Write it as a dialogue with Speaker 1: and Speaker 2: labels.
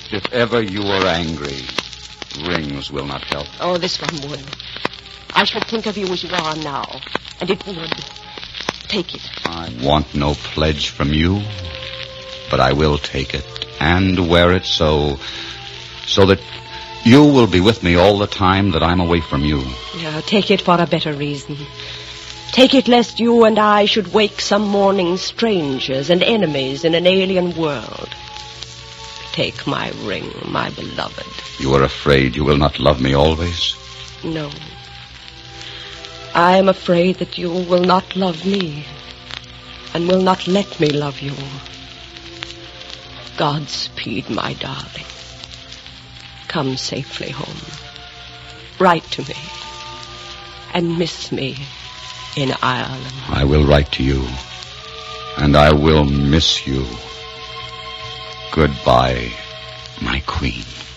Speaker 1: If ever you are angry, rings will not help.
Speaker 2: Oh, this one would. I should think of you as you are now, and it would. Take it.
Speaker 1: I want no pledge from you, but I will take it and wear it so that you will be with me all the time that I'm away from you.
Speaker 2: Yeah, take it for a better reason. Take it lest you and I should wake some morning strangers and enemies in an alien world. Take my ring, my beloved.
Speaker 1: You are afraid you will not love me always?
Speaker 2: No. I am afraid that you will not love me and will not let me love you. Godspeed, my darling. Come safely home. Write to me and miss me in Ireland.
Speaker 1: I will write to you, and I will miss you. Goodbye, my queen.